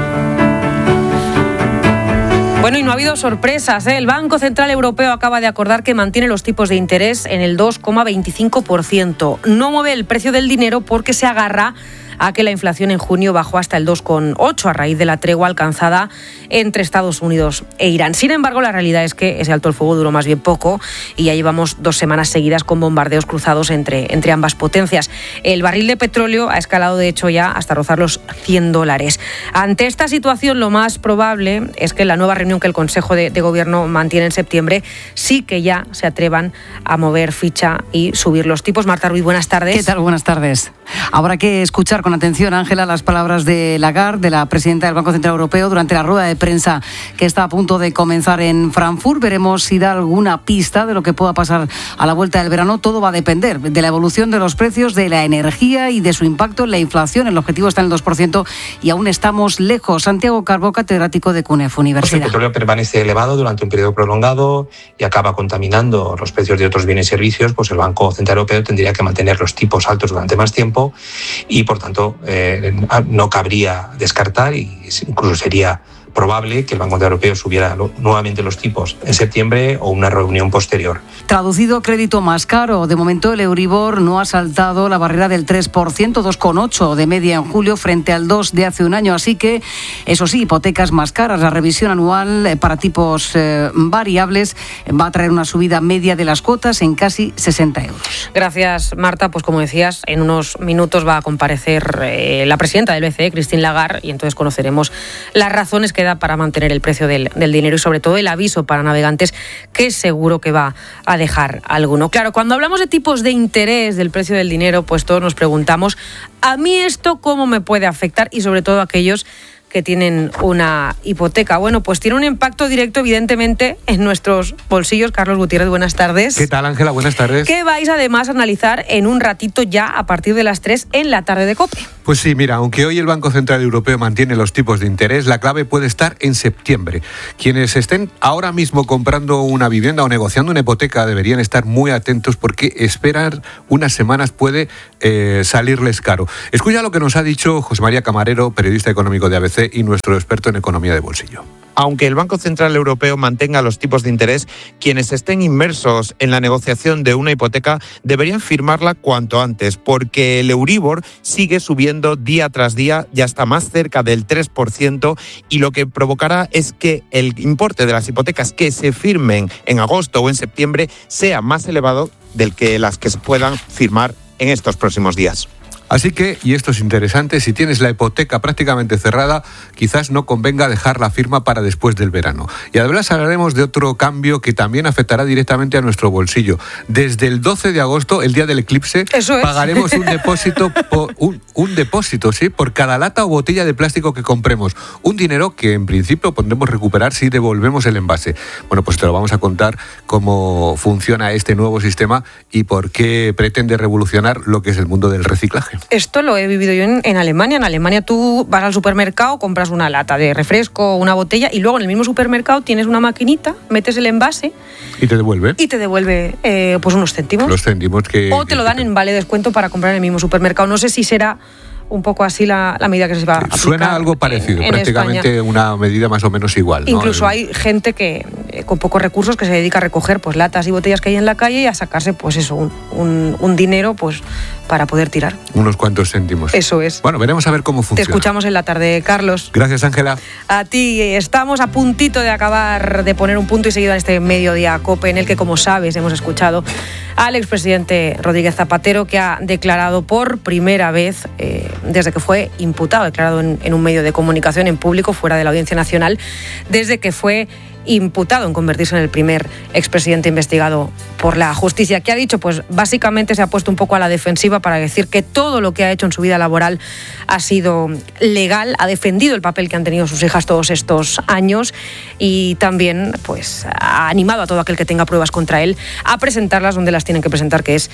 [SPEAKER 25] Bueno, y no ha habido sorpresas, ¿eh? El Banco Central Europeo acaba de acordar que mantiene los tipos de interés en el 2,25%. No mueve el precio del dinero porque se agarra a que la inflación en junio bajó hasta el 2,8% a raíz de la tregua alcanzada entre Estados Unidos e Irán. Sin embargo, la realidad es que ese alto el fuego duró más bien poco y ya llevamos 2 semanas seguidas con bombardeos cruzados entre ambas potencias. El barril de petróleo ha escalado, de hecho, ya hasta rozar los $100. Ante esta situación, lo más probable es que en la nueva reunión que el Consejo de Gobierno mantiene en septiembre sí que ya se atrevan a mover ficha y subir los tipos. Marta Ruiz, buenas tardes.
[SPEAKER 16] ¿Qué tal? Buenas tardes. Habrá que escuchar con atención, Ángela, las palabras de Lagarde, de la presidenta del Banco Central Europeo, durante la rueda de prensa que está a punto de comenzar en Frankfurt. Veremos si da alguna pista de lo que pueda pasar a la vuelta del verano. Todo va a depender de la evolución de los precios, de la energía y de su impacto en la inflación. El objetivo está en el 2% y aún estamos lejos. Santiago Carbó, catedrático de CUNEF Universidad.
[SPEAKER 17] El petróleo permanece elevado durante un periodo prolongado y acaba contaminando los precios de otros bienes y servicios. Pues el Banco Central Europeo tendría que mantener los tipos altos durante más tiempo y, por tanto, no cabría descartar, y incluso sería probable que el Banco Central Europeo subiera nuevamente los tipos en septiembre o una reunión posterior.
[SPEAKER 16] Traducido, crédito más caro. De momento el Euribor no ha saltado la barrera del 3%, 2,8% de media en julio frente al 2% de hace un año. Así que, eso sí, hipotecas más caras. La revisión anual para tipos variables va a traer una subida media de las cuotas en casi 60 euros.
[SPEAKER 25] Gracias, Marta. Pues como decías, en unos minutos va a comparecer la presidenta del BCE, Christine Lagarde, y entonces conoceremos las razones que da para mantener el precio del dinero y sobre todo el aviso para navegantes que seguro que va a dejar alguno. Claro, cuando hablamos de tipos de interés del precio del dinero, pues todos nos preguntamos, ¿a mí esto cómo me puede afectar? Y sobre todo aquellos que tienen una hipoteca. Bueno, pues tiene un impacto directo, evidentemente, en nuestros bolsillos. Carlos Gutiérrez, buenas tardes.
[SPEAKER 1] ¿Qué tal, Ángela? Buenas tardes.
[SPEAKER 25] Que vais además a analizar en un ratito ya a partir de las 3 en la tarde de COPE.
[SPEAKER 1] Pues sí, mira, aunque hoy el Banco Central Europeo mantiene los tipos de interés, la clave puede estar en septiembre. Quienes estén ahora mismo comprando una vivienda o negociando una hipoteca deberían estar muy atentos porque esperar unas semanas puede salirles caro. Escucha lo que nos ha dicho José María Camarero, periodista económico de ABC y nuestro experto en economía de bolsillo.
[SPEAKER 2] Aunque el Banco Central Europeo mantenga los tipos de interés, quienes estén inmersos en la negociación de una hipoteca deberían firmarla cuanto antes, porque el Euribor sigue subiendo día tras día, ya está más cerca del 3%, y lo que provocará es que el importe de las hipotecas que se firmen en agosto o en septiembre sea más elevado del que las que se puedan firmar en estos próximos días.
[SPEAKER 1] Así que, y esto es interesante, si tienes la hipoteca prácticamente cerrada, quizás no convenga dejar la firma para después del verano. Y además hablaremos de otro cambio que también afectará directamente a nuestro bolsillo. Desde el 12 de agosto, el día del eclipse, pagaremos un depósito, un depósito, ¿sí?, por cada lata o botella de plástico que compremos. Un dinero que en principio podremos recuperar si devolvemos el envase. Bueno, pues te lo vamos a contar cómo funciona este nuevo sistema y por qué pretende revolucionar lo que es el mundo del reciclaje.
[SPEAKER 25] Esto lo he vivido yo en Alemania. En Alemania tú vas al supermercado, compras una lata de refresco, una botella, y luego en el mismo supermercado tienes una maquinita, metes el envase
[SPEAKER 1] y te devuelve.
[SPEAKER 25] Pues unos céntimos.
[SPEAKER 1] Los céntimos que...
[SPEAKER 25] O te lo dan en vale descuento para comprar en el mismo supermercado. No sé si será un poco así la medida que se va a aplicar.
[SPEAKER 1] Suena algo parecido, prácticamente España. Una medida más o menos igual, ¿no?
[SPEAKER 25] Incluso hay gente que con pocos recursos que se dedica a recoger pues latas y botellas que hay en la calle y a sacarse pues eso, un dinero pues para poder tirar.
[SPEAKER 1] Unos cuantos céntimos.
[SPEAKER 25] Eso es.
[SPEAKER 1] Bueno, veremos a ver cómo funciona.
[SPEAKER 25] Te escuchamos en la tarde, Carlos.
[SPEAKER 1] Gracias, Ángela.
[SPEAKER 25] A ti. Estamos a puntito de acabar de poner un punto y seguido en este mediodía COPE, en el que, como sabes, hemos escuchado al expresidente Rodríguez Zapatero, que ha declarado por primera vez desde que fue imputado, declarado en un medio de comunicación en público fuera de la Audiencia Nacional, desde que fue imputado en convertirse en el primer expresidente investigado por la justicia. ¿Qué ha dicho? Pues básicamente se ha puesto un poco a la defensiva para decir que todo lo que ha hecho en su vida laboral ha sido legal, ha defendido el papel que han tenido sus hijas todos estos años y también pues ha animado a todo aquel que tenga pruebas contra él a presentarlas donde las tienen que presentar, que es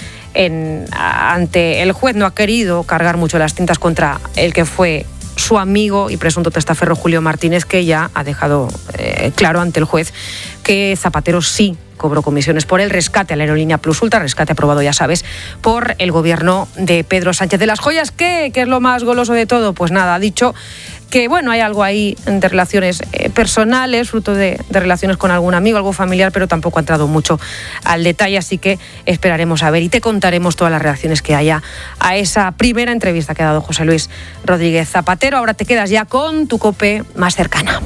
[SPEAKER 25] ante el juez. No ha querido cargar mucho las tintas contra el que fue su amigo y presunto testaferro Julio Martínez, que ya ha dejado claro ante el juez que Zapatero sí cobró comisiones por el rescate a la aerolínea Plus Ultra, rescate aprobado, ya sabes, por el gobierno de Pedro Sánchez. De las joyas, ¿qué es lo más goloso de todo? Pues nada, ha dicho que bueno, hay algo ahí de relaciones personales, fruto de relaciones con algún amigo, algo familiar, pero tampoco ha entrado mucho al detalle, así que esperaremos a ver y te contaremos todas las reacciones que haya a esa primera entrevista que ha dado José Luis Rodríguez Zapatero. Ahora te quedas ya con tu COPE más cercana.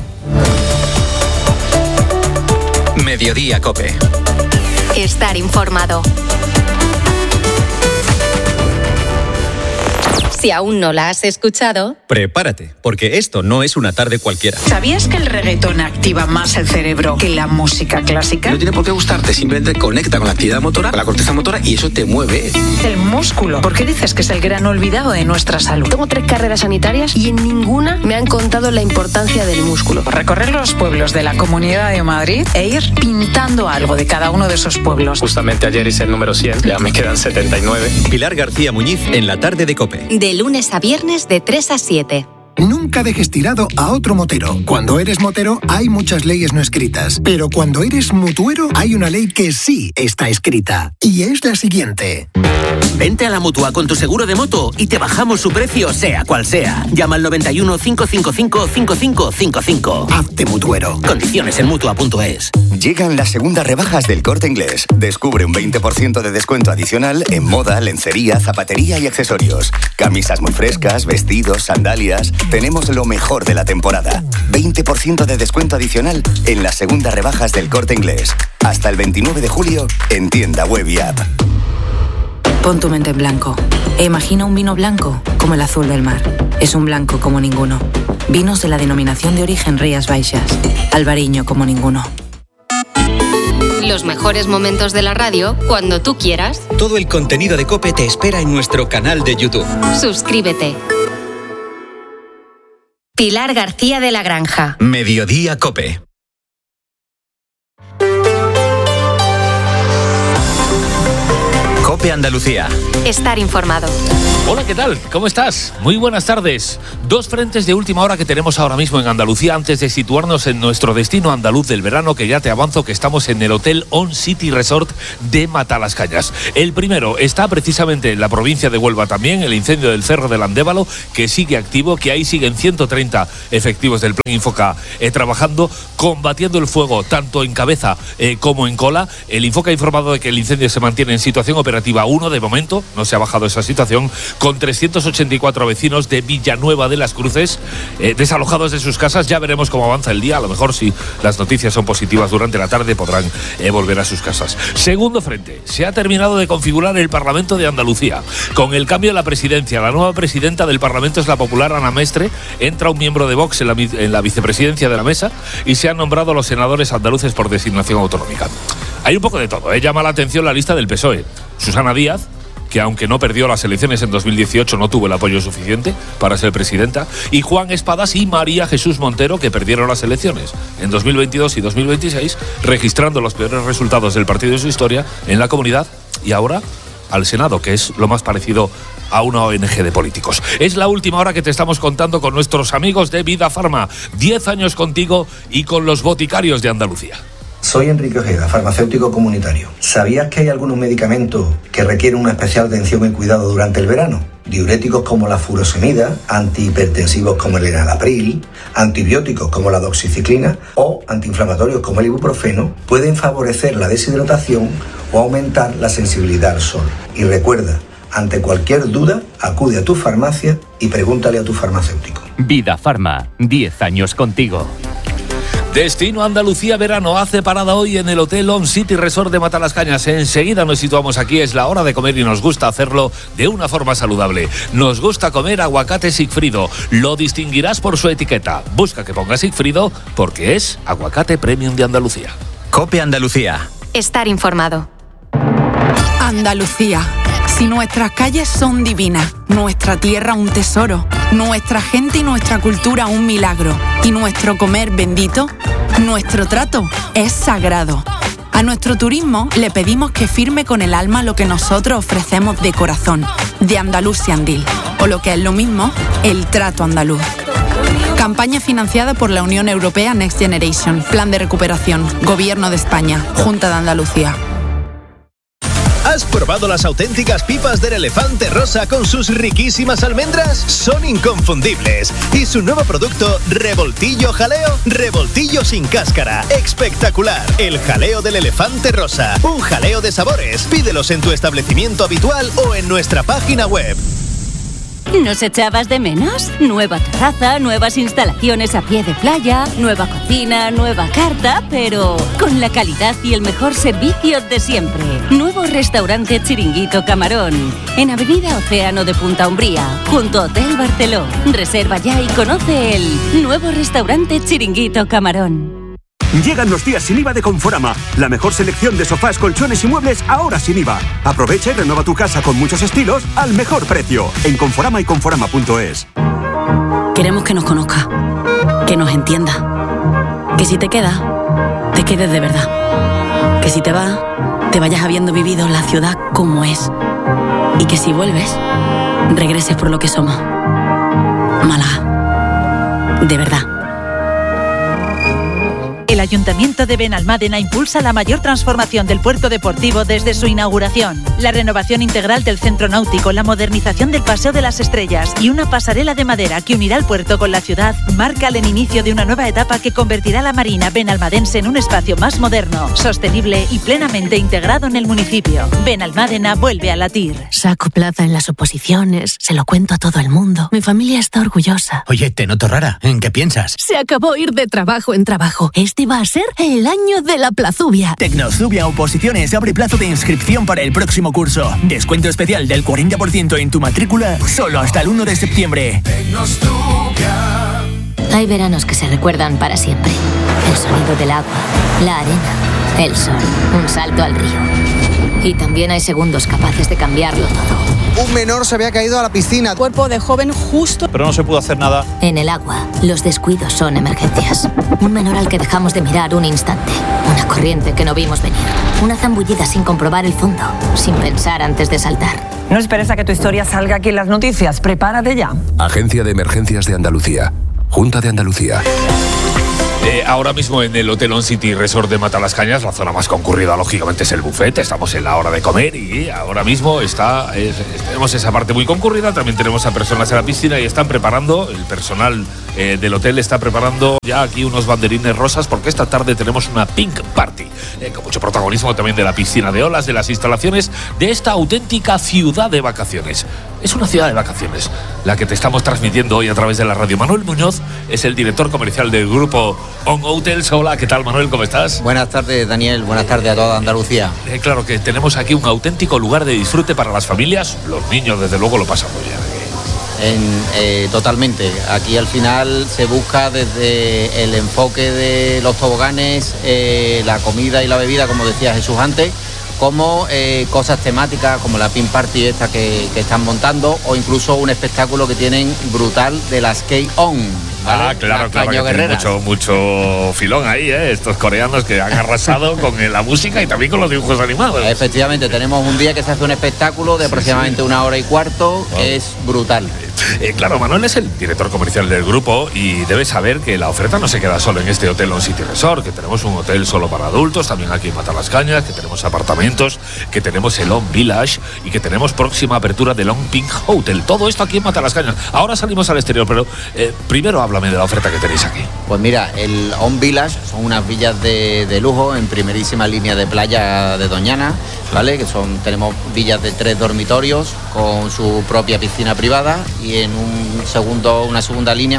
[SPEAKER 6] Mediodía COPE.
[SPEAKER 8] Estar informado. Si aún no la has escuchado,
[SPEAKER 6] prepárate, porque esto no es una tarde cualquiera.
[SPEAKER 4] ¿Sabías que el reggaetón activa más el cerebro que la música clásica?
[SPEAKER 18] No tiene por qué gustarte, simplemente conecta con la actividad motora, con la corteza motora, y eso te mueve.
[SPEAKER 4] El músculo. ¿Por qué dices que es el gran olvidado de nuestra salud?
[SPEAKER 19] Tengo 3 carreras sanitarias y en ninguna me han contado la importancia del músculo.
[SPEAKER 4] Recorrer los pueblos de la Comunidad de Madrid e ir pintando algo de cada uno de esos pueblos.
[SPEAKER 18] Justamente ayer hice el número 100, ya me quedan 79.
[SPEAKER 6] Pilar García Muñiz en la tarde de COPE.
[SPEAKER 8] De lunes a viernes de 3 a 7.
[SPEAKER 3] Nunca dejes tirado a otro motero. Cuando eres motero hay muchas leyes no escritas, pero cuando eres mutuero hay una ley que sí está escrita, y es la siguiente.
[SPEAKER 20] Vente a la Mutua con tu seguro de moto y te bajamos su precio sea cual sea. Llama al 91 555 5555.
[SPEAKER 3] Hazte mutuero.
[SPEAKER 20] Condiciones en Mutua.es.
[SPEAKER 21] Llegan las segundas rebajas del Corte Inglés. Descubre un 20% de descuento adicional en moda, lencería, zapatería y accesorios. Camisas muy frescas, vestidos, sandalias. Tenemos lo mejor de la temporada. 20% de descuento adicional en las segundas rebajas del Corte Inglés. Hasta el 29 de julio en tienda web y app.
[SPEAKER 22] Pon tu mente en blanco e imagina un vino blanco como el azul del mar. Es un blanco como ninguno. Vinos de la denominación de origen Rías Baixas. Albariño como ninguno.
[SPEAKER 8] Los mejores momentos de la radio cuando tú quieras.
[SPEAKER 6] Todo el contenido de COPE te espera en nuestro canal de YouTube.
[SPEAKER 8] Suscríbete. Pilar García de la Granja.
[SPEAKER 6] Mediodía COPE. COPE Andalucía.
[SPEAKER 8] Estar informado.
[SPEAKER 23] Hola, ¿qué tal? ¿Cómo estás? Muy buenas tardes. Dos frentes de última hora que tenemos ahora mismo en Andalucía antes de situarnos en nuestro destino andaluz del verano, que ya te avanzo que estamos en el Hotel On City Resort de Matalascañas. El primero está precisamente en la provincia de Huelva también, el incendio del Cerro del Andévalo, que sigue activo, que ahí siguen 130 efectivos del Plan Infoca trabajando, combatiendo el fuego tanto en cabeza como en cola. El Infoca ha informado de que el incendio se mantiene en situación operativa 1 de momento, no se ha bajado esa situación, con 384 vecinos de Villanueva de las Cruces desalojados de sus casas. Ya veremos cómo avanza el día. A lo mejor, si las noticias son positivas durante la tarde, podrán volver a sus casas. Segundo frente, se ha terminado de configurar el Parlamento de Andalucía. Con el cambio de la presidencia, la nueva presidenta del Parlamento es la popular Ana Mestre. Entra un miembro de Vox en la vicepresidencia de la mesa y se han nombrado los senadores andaluces por designación autonómica. Hay un poco de todo. Llama la atención la lista del PSOE. Susana Díaz, que aunque no perdió las elecciones en 2018, no tuvo el apoyo suficiente para ser presidenta, y Juan Espadas y María Jesús Montero, que perdieron las elecciones en 2022 y 2026, registrando los peores resultados del partido en su historia en la comunidad y ahora al Senado, que es lo más parecido a una ONG de políticos. Es la última hora que te estamos contando con nuestros amigos de Vida Farma. 10 años contigo y con los boticarios de Andalucía.
[SPEAKER 24] Soy Enrique Ojeda, farmacéutico comunitario. ¿Sabías que hay algunos medicamentos que requieren una especial atención y cuidado durante el verano? Diuréticos como la furosemida, antihipertensivos como el enalapril, antibióticos como la doxiciclina o antiinflamatorios como el ibuprofeno pueden favorecer la deshidratación o aumentar la sensibilidad al sol. Y recuerda, ante cualquier duda, acude a tu farmacia y pregúntale a tu farmacéutico.
[SPEAKER 26] Vida Farma, 10 años contigo.
[SPEAKER 23] Destino Andalucía verano hace parada hoy en el Hotel On City Resort de Matalascañas. Enseguida nos situamos aquí, es la hora de comer y nos gusta hacerlo de una forma saludable. Nos gusta comer aguacate Sigfrido. Lo distinguirás por su etiqueta. Busca que ponga Sigfrido porque es aguacate premium de Andalucía.
[SPEAKER 6] COPE Andalucía.
[SPEAKER 8] Estar informado.
[SPEAKER 27] Andalucía. Si nuestras calles son divinas, nuestra tierra un tesoro, nuestra gente y nuestra cultura un milagro, y nuestro comer bendito, nuestro trato es sagrado. A nuestro turismo le pedimos que firme con el alma lo que nosotros ofrecemos de corazón, de Andalusian Deal, o lo que es lo mismo, el trato andaluz. Campaña financiada por la Unión Europea Next Generation, Plan de Recuperación, Gobierno de España, Junta de Andalucía.
[SPEAKER 29] ¿Has probado las auténticas pipas del Elefante Rosa con sus riquísimas almendras? Son inconfundibles. Y su nuevo producto, Revoltillo Jaleo, revoltillo sin cáscara. Espectacular. El jaleo del Elefante Rosa. Un jaleo de sabores. Pídelos en tu establecimiento habitual o en nuestra página web.
[SPEAKER 30] ¿Nos echabas de menos? Nueva terraza, nuevas instalaciones a pie de playa, nueva cocina, nueva carta, pero con la calidad y el mejor servicio de siempre. Nuevo restaurante Chiringuito Camarón, en Avenida Océano de Punta Umbría, junto a Hotel Barceló. Reserva ya y conoce el nuevo restaurante Chiringuito Camarón.
[SPEAKER 31] Llegan los días sin IVA de Conforama. La mejor selección de sofás, colchones y muebles ahora sin IVA. Aprovecha y renueva tu casa con muchos estilos al mejor precio. En Conforama y Conforama.es.
[SPEAKER 30] Queremos que nos conozca, que nos entienda. Que si te quedas, te quedes de verdad. Que si te vas, te vayas habiendo vivido la ciudad como es. Y que si vuelves, regreses por lo que somos. Málaga.
[SPEAKER 5] de verdad.
[SPEAKER 7] El Ayuntamiento de Benalmádena impulsa la mayor transformación del puerto deportivo desde su inauguración. La renovación integral del centro náutico, la modernización del Paseo de las Estrellas y una pasarela de madera que unirá el puerto con la ciudad marcan el inicio de una nueva etapa que convertirá la marina benalmadense en un espacio más moderno, sostenible y plenamente integrado en el municipio. Benalmádena vuelve a latir.
[SPEAKER 5] Saco plaza en las oposiciones, se lo cuento a todo el mundo. Mi familia está orgullosa.
[SPEAKER 9] Oye, te noto rara. ¿En qué piensas?
[SPEAKER 5] Se acabó ir de trabajo en trabajo. Este va a ser el año de la Plazubia.
[SPEAKER 9] Tecnozubia Oposiciones abre plazo de inscripción para el próximo curso. Descuento especial del 40% en tu matrícula solo hasta el 1 de septiembre.
[SPEAKER 5] Hay veranos que se recuerdan para siempre. El sonido del agua, la arena, el sol, un salto al río. Y también hay segundos capaces de cambiarlo todo.
[SPEAKER 10] Un menor se había caído a la piscina.
[SPEAKER 11] Cuerpo de joven justo.
[SPEAKER 9] Pero no se pudo hacer nada.
[SPEAKER 5] En el agua, los descuidos son emergencias. Un menor al que dejamos de mirar un instante. Una corriente que no vimos venir. Una zambullida sin comprobar el fondo. Sin pensar antes de saltar.
[SPEAKER 25] No esperes a que tu historia salga aquí en las noticias. Prepárate ya.
[SPEAKER 12] Agencia de Emergencias de Andalucía. Junta de Andalucía.
[SPEAKER 23] Ahora mismo en el Hotel On City Resort de Matalascañas, la zona más concurrida lógicamente es el buffet. Estamos en la hora de comer y ahora mismo tenemos esa parte muy concurrida. También tenemos a personas en la piscina y están preparando, el personal del hotel está preparando ya aquí unos banderines rosas porque esta tarde tenemos una pink party con mucho protagonismo también de la piscina de olas, de las instalaciones de esta auténtica ciudad de vacaciones. Es una ciudad de vacaciones la que te estamos transmitiendo hoy a través de la radio. Manuel Muñoz es el director comercial del grupo On Hotels. Hola, ¿qué tal, Manuel? ¿Cómo estás?
[SPEAKER 13] Buenas tardes, Daniel. Buenas tardes a toda Andalucía.
[SPEAKER 23] Claro que tenemos aquí un auténtico lugar de disfrute para las familias. Los niños, desde luego, lo pasan muy bien.
[SPEAKER 13] Totalmente. Aquí al final se busca desde el enfoque de los toboganes, la comida y la bebida, como decía Jesús antes, como cosas temáticas como la Pin Party esta que están montando, o incluso un espectáculo que tienen brutal de las Skate-On. ¿Vale?
[SPEAKER 23] Claro, que tiene mucho filón ahí, estos coreanos que han arrasado con la música y también con los dibujos animados.
[SPEAKER 13] Efectivamente, tenemos un día que se hace un espectáculo de aproximadamente 1 hora y cuarto, que es brutal.
[SPEAKER 23] Claro, Manuel es el director comercial del grupo y debe saber que la oferta no se queda solo en este Hotel On City Resort, que tenemos un hotel solo para adultos, también aquí en Matalascañas, que tenemos apartamentos, que tenemos el On Village y que tenemos próxima apertura del On Pink Hotel. Todo esto aquí en Matalascañas. Ahora salimos al exterior, pero primero háblame de la oferta que tenéis aquí.
[SPEAKER 13] Pues mira, el On Village son unas villas de lujo en primerísima línea de playa de Doñana, ¿vale? Tenemos villas de 3 dormitorios con su propia piscina privada y en una segunda línea,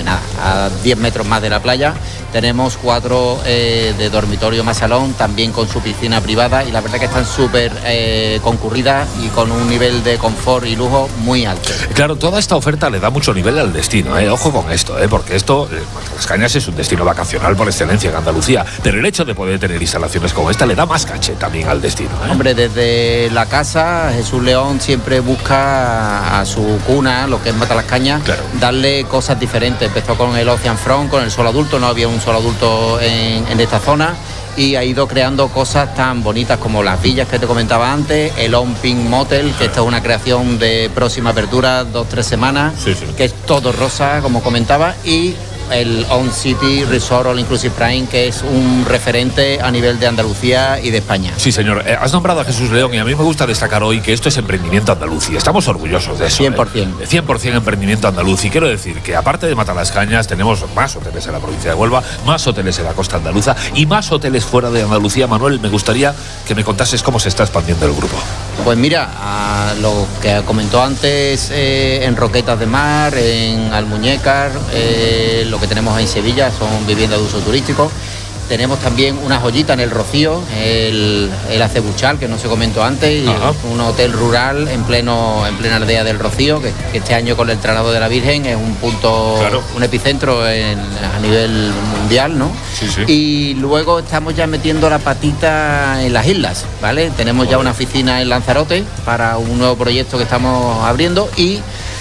[SPEAKER 13] a 10 metros más de la playa, tenemos 4 de dormitorio más salón, también con su piscina privada, y la verdad que están súper concurridas y con un nivel de confort y lujo muy alto.
[SPEAKER 23] Claro, toda esta oferta le da mucho nivel al destino, ojo con esto, porque esto, Matalascañas es un destino vacacional por excelencia en Andalucía, pero el hecho de poder tener instalaciones como esta le da más caché también al destino.
[SPEAKER 13] Hombre, desde la casa, Jesús León siempre busca a su cuna, lo que es Matalascañas, darle cosas diferentes. Empezó con el Ocean Front, con el solo adulto, no había un solo adulto en esta zona, y ha ido creando cosas tan bonitas como las villas que te comentaba antes, el On Pink Motel, que esta es una creación de próxima apertura, 2-3 semanas, que es todo rosa, como comentaba, y el On City Resort All Inclusive Prime, que es un referente a nivel de Andalucía y de España.
[SPEAKER 23] Sí, señor. Has nombrado a Jesús León y a mí me gusta destacar hoy que esto es emprendimiento andaluz y estamos orgullosos de eso.
[SPEAKER 13] 100%.
[SPEAKER 23] 100% emprendimiento andaluz. Y quiero decir que aparte de Matalascañas tenemos más hoteles en la provincia de Huelva, más hoteles en la costa andaluza y más hoteles fuera de Andalucía. Manuel, me gustaría que me contases cómo se está expandiendo el grupo.
[SPEAKER 13] Pues mira, a lo que comentó antes, en Roquetas de Mar, en Almuñécar, lo que tenemos en Sevilla son viviendas de uso turístico. Tenemos también una joyita en el Rocío, el Acebuchal, que no se comentó antes, y un hotel rural en plena aldea del Rocío, que este año con el traslado de la Virgen es un punto, un epicentro a nivel mundial, ¿no?
[SPEAKER 23] Sí, sí.
[SPEAKER 13] Y luego estamos ya metiendo la patita en las islas, ¿vale? Tenemos ya una oficina en Lanzarote para un nuevo proyecto que estamos abriendo, y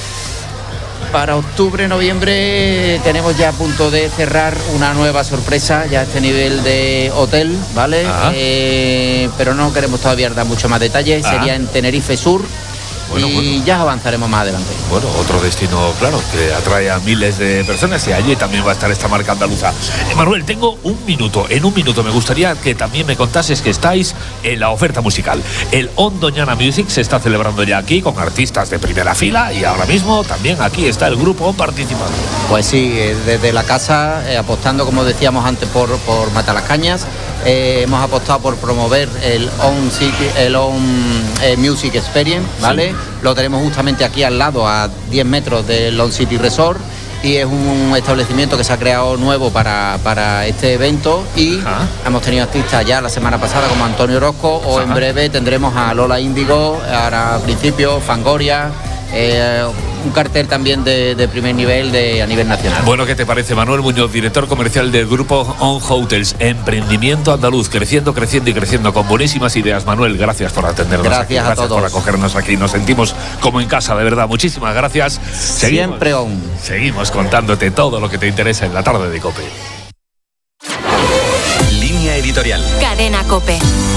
[SPEAKER 13] para octubre, noviembre tenemos ya a punto de cerrar una nueva sorpresa, ya a este nivel de hotel, ¿vale? Pero no queremos todavía dar mucho más detalles. Sería en Tenerife Sur, y ya avanzaremos más adelante.
[SPEAKER 23] Bueno, otro destino, claro, que atrae a miles de personas y allí también va a estar esta marca andaluza. Manuel, tengo un minuto. En un minuto me gustaría que también me contases que estáis en la oferta musical. El On Doñana Music se está celebrando ya aquí con artistas de primera fila y ahora mismo también aquí está el grupo On participando.
[SPEAKER 13] Pues sí, desde la casa, apostando, como decíamos antes, por Matalascañas, hemos apostado por promover el On Music Experience, ¿vale? Sí. Lo tenemos justamente aquí al lado, a 10 metros del On City Resort, y es un establecimiento que se ha creado nuevo para este evento y hemos tenido artistas ya la semana pasada como Antonio Orozco, o en breve tendremos a Lola Índigo, ahora al principio Fangoria, un cartel también de primer nivel a nivel nacional.
[SPEAKER 23] Bueno, ¿qué te parece, Manuel Muñoz, director comercial del grupo On Hotels? Emprendimiento andaluz, creciendo y creciendo, con buenísimas ideas. Manuel, gracias por atendernos.
[SPEAKER 13] Gracias
[SPEAKER 23] aquí,
[SPEAKER 13] a todos
[SPEAKER 23] por acogernos aquí. Nos sentimos como en casa, de verdad. Muchísimas gracias.
[SPEAKER 13] Siempre On.
[SPEAKER 23] Seguimos contándote todo lo que te interesa en la tarde de COPE.
[SPEAKER 6] Línea editorial.
[SPEAKER 8] Cadena COPE.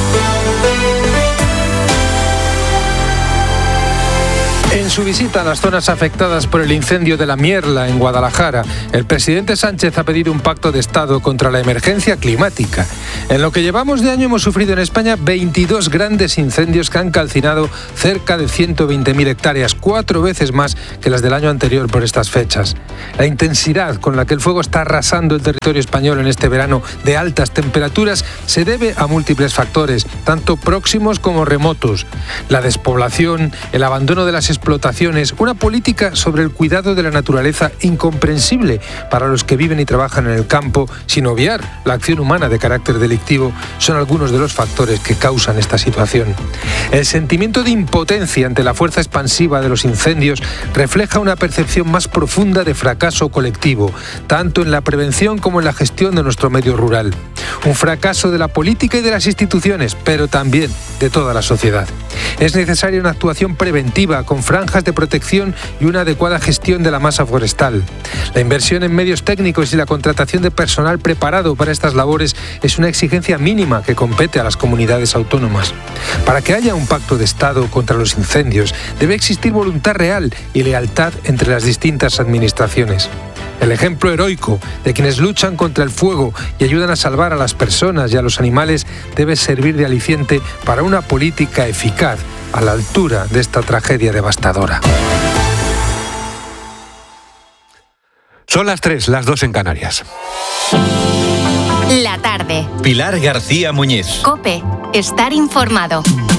[SPEAKER 1] En su visita a las zonas afectadas por el incendio de la Mierla en Guadalajara, el presidente Sánchez ha pedido un pacto de Estado contra la emergencia climática. En lo que llevamos de año hemos sufrido en España 22 grandes incendios que han calcinado cerca de 120.000 hectáreas, 4 veces más que las del año anterior por estas fechas. La intensidad con la que el fuego está arrasando el territorio español en este verano de altas temperaturas se debe a múltiples factores, tanto próximos como remotos. La despoblación, el abandono de las explotaciones, una política sobre el cuidado de la naturaleza incomprensible para los que viven y trabajan en el campo, sin obviar la acción humana de carácter delictivo, son algunos de los factores que causan esta situación. El sentimiento de impotencia ante la fuerza expansiva de los incendios refleja una percepción más profunda de fracaso colectivo, tanto en la prevención como en la gestión de nuestro medio rural. Un fracaso de la política y de las instituciones, pero también de toda la sociedad. Es necesaria una actuación preventiva con franjas de protección y una adecuada gestión de la masa forestal. La inversión en medios técnicos y la contratación de personal preparado para estas labores es una exigencia mínima que compete a las comunidades autónomas. Para que haya un pacto de Estado contra los incendios, debe existir voluntad real y lealtad entre las distintas administraciones. El ejemplo heroico de quienes luchan contra el fuego y ayudan a salvar a las personas y a los animales debe servir de aliciente para una política eficaz a la altura de esta tragedia devastadora.
[SPEAKER 2] Son las 3, las 2 en Canarias.
[SPEAKER 8] La tarde.
[SPEAKER 6] Pilar García Muñiz.
[SPEAKER 8] COPE. Estar informado.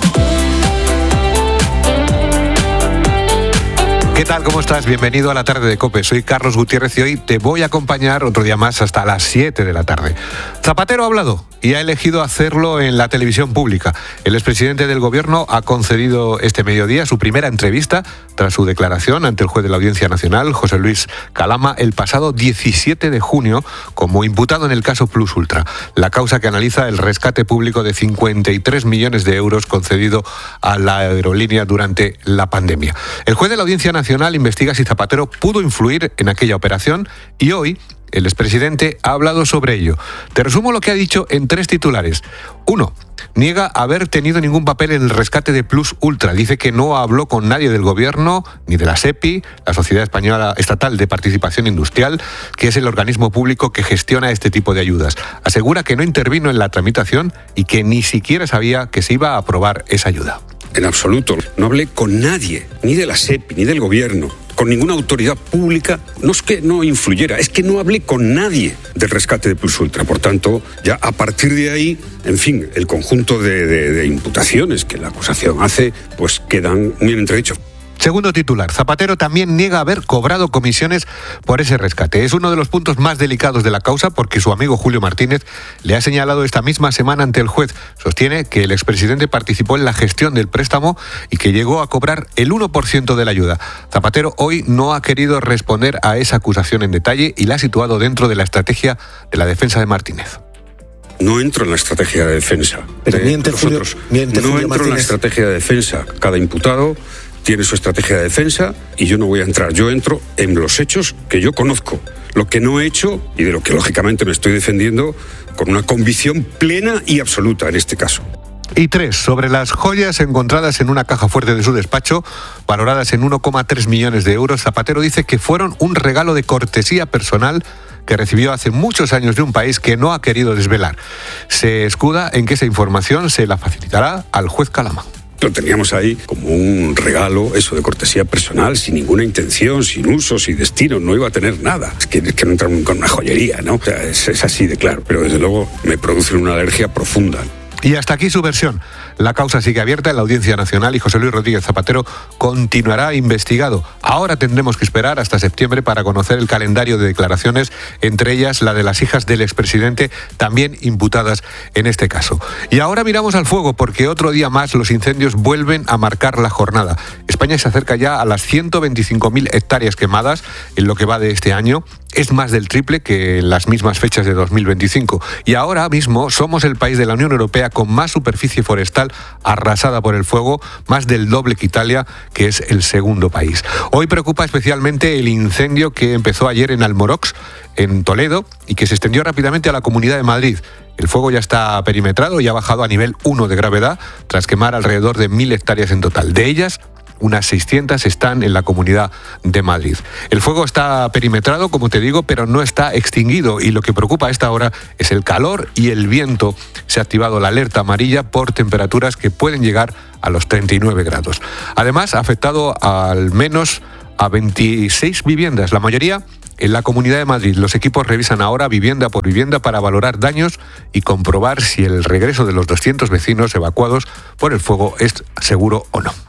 [SPEAKER 2] ¿Qué tal? ¿Cómo estás? Bienvenido a la tarde de COPE. Soy Carlos Gutiérrez y hoy te voy a acompañar otro día más hasta las 7 de la tarde. Zapatero ha hablado y ha elegido hacerlo en la televisión pública. El expresidente del Gobierno ha concedido este mediodía su primera entrevista tras su declaración ante el juez de la Audiencia Nacional, José Luis Calama, el pasado 17 de junio como imputado en el caso Plus Ultra, la causa que analiza el rescate público de 53 millones de euros concedido a la aerolínea durante la pandemia. El juez de la Audiencia Nacional investiga si Zapatero pudo influir en aquella operación y hoy el expresidente ha hablado sobre ello. Te resumo lo que ha dicho en 3 titulares. 1. Niega haber tenido ningún papel en el rescate de Plus Ultra. Dice que no habló con nadie del Gobierno, ni de la SEPI, la Sociedad Española Estatal de Participación Industrial, que es el organismo público que gestiona este tipo de ayudas. Asegura que no intervino en la tramitación y que ni siquiera sabía que se iba a aprobar esa ayuda.
[SPEAKER 4] En absoluto. No hablé con nadie, ni de la SEPI, ni del Gobierno, con ninguna autoridad pública. No es que no influyera, es que no hablé con nadie del rescate de Plus Ultra. Por tanto, ya a partir de ahí, en fin, el conjunto de imputaciones que la acusación hace, pues quedan muy en entredicho.
[SPEAKER 2] Segundo titular, Zapatero también niega haber cobrado comisiones por ese rescate. Es uno de los puntos más delicados de la causa porque su amigo Julio Martínez le ha señalado esta misma semana ante el juez. Sostiene que el expresidente participó en la gestión del préstamo y que llegó a cobrar el 1% de la ayuda. Zapatero hoy no ha querido responder a esa acusación en detalle y la ha situado dentro de la estrategia de la defensa de Martínez.
[SPEAKER 4] No entro en la estrategia de defensa.
[SPEAKER 2] Pero miente
[SPEAKER 4] Julio Martínez. En la estrategia de defensa. Cada imputado tiene su estrategia de defensa y yo no voy a entrar. Yo entro en los hechos que yo conozco, lo que no he hecho y de lo que lógicamente me estoy defendiendo con una convicción plena y absoluta en este caso.
[SPEAKER 2] Y 3, sobre las joyas encontradas en una caja fuerte de su despacho, valoradas en 1,3 millones de euros, Zapatero dice que fueron un regalo de cortesía personal que recibió hace muchos años de un país que no ha querido desvelar. Se escuda en que esa información se la facilitará al juez Calama.
[SPEAKER 4] Lo teníamos ahí como un regalo, eso de cortesía personal, sin ninguna intención, sin uso, sin destino, no iba a tener nada. Es que no entra con una joyería, ¿no? O sea, es así de claro, pero desde luego me produce una alergia profunda.
[SPEAKER 2] Y hasta aquí su versión. La causa sigue abierta en la Audiencia Nacional y José Luis Rodríguez Zapatero continuará investigado. Ahora tendremos que esperar hasta septiembre para conocer el calendario de declaraciones, entre ellas la de las hijas del expresidente, también imputadas en este caso. Y ahora miramos al fuego, porque otro día más los incendios vuelven a marcar la jornada. España se acerca ya a las 125.000 hectáreas quemadas en lo que va de este año. Es más del triple que en las mismas fechas de 2025. Y ahora mismo somos el país de la Unión Europea con más superficie forestal arrasada por el fuego, más del doble que Italia, que es el segundo país. Hoy preocupa especialmente el incendio que empezó ayer en Almorox, en Toledo, y que se extendió rápidamente a la Comunidad de Madrid. El fuego ya está perimetrado y ha bajado a nivel 1 de gravedad, tras quemar alrededor de 1.000 hectáreas en total. De ellas, unas 600 están en la Comunidad de Madrid. El fuego está perimetrado, como te digo, pero no está extinguido, y lo que preocupa a esta hora es el calor y el viento. Se ha activado la alerta amarilla por temperaturas que pueden llegar a los 39 grados. Además, ha afectado al menos a 26 viviendas, la mayoría en la Comunidad de Madrid. Los equipos revisan ahora vivienda por vivienda para valorar daños y comprobar si el regreso de los 200 vecinos evacuados por el fuego es seguro o no.